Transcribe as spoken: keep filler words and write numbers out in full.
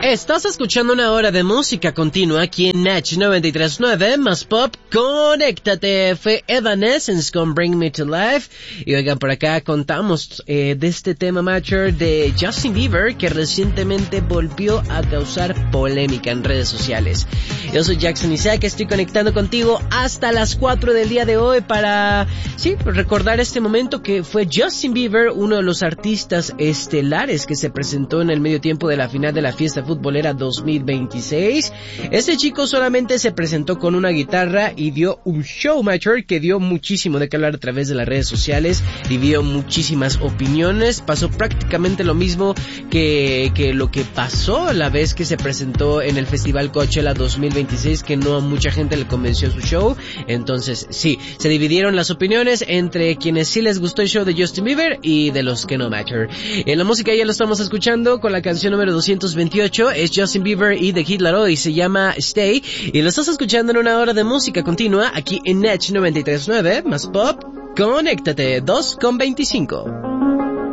Estás escuchando una hora de música continua aquí en Natch noventa y tres punto nueve, más pop, conéctate. Fue Evanescence con Bring Me to Life. Y oigan, por acá contamos eh, de este tema mature de Justin Bieber, que recientemente volvió a causar polémica en redes sociales. Yo soy Jackson Isaac, estoy conectando contigo hasta las cuatro del día de hoy para, sí, recordar este momento que fue Justin Bieber, uno de los artistas estelares que se presentó en el medio tiempo de la final de la fiesta futbolera dos mil veintiséis. Este chico solamente se presentó con una guitarra y dio un show mature que dio muchísimo de qué hablar a través de las redes sociales, dividió muchísimas opiniones. Pasó prácticamente lo mismo que, que lo que pasó la vez que se presentó en el Festival Coachella dos mil veintiséis, que no a mucha gente le convenció su show. Entonces sí, se dividieron las opiniones entre quienes sí les gustó el show de Justin Bieber y de los que no matter. En la música ya lo estamos escuchando con la canción número doscientos veintiocho, es Justin Bieber y The Kid Laroi, se llama Stay, y lo estás escuchando en una hora de música continua aquí en Natch noventa y tres punto nueve, más pop, conéctate, dos con veinticinco.